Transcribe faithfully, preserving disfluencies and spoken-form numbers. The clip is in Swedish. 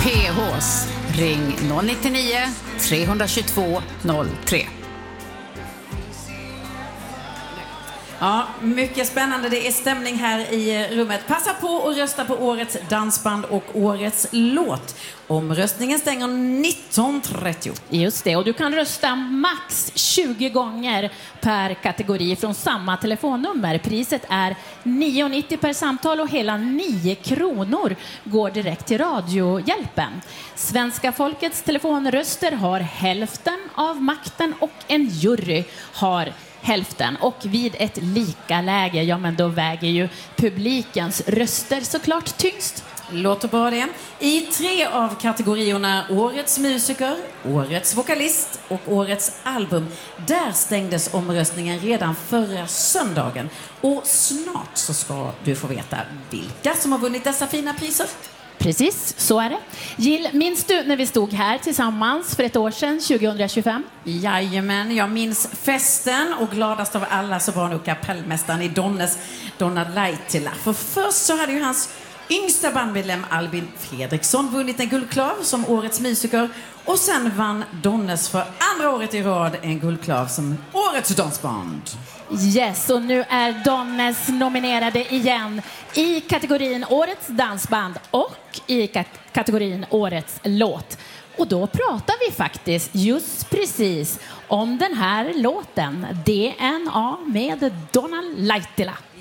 P H:s. Ring noll nio nio tre två två noll tre. Ja, mycket spännande. Det är stämning här i rummet. Passa på att rösta på årets dansband och årets låt. Omröstningen stänger nitton trettio. Just det, och du kan rösta max tjugo gånger per kategori från samma telefonnummer. Priset är nio nittio per samtal och hela nio kronor går direkt till Radiohjälpen. Svenska folkets telefonröster har hälften av makten och en jury har hälften. Och vid ett lika läge, ja men då väger ju publikens röster såklart tyngst. Låter bra det. I tre av kategorierna Årets musiker, Årets vokalist och Årets album, där stängdes omröstningen redan förra söndagen. Och snart så ska du få veta vilka som har vunnit dessa fina priser. Precis, så är det. Jill, minns du när vi stod här tillsammans för ett år sedan, tjugohundratjugofem? Jajamän, jag minns festen och gladast av alla så var nog kapellmästaren i Donnes, Donald Laitila. För först så hade ju hans yngsta bandmedlem Albin Fredriksson vunnit en guldklav som årets musiker och sen vann Donnes för andra året i rad en guldklav som årets dansband. Yes, och nu är Donnes nominerade igen i kategorin Årets dansband och i kat- kategorin Årets låt. Och då pratar vi faktiskt just precis om den här låten, D N A med Donald Laitila.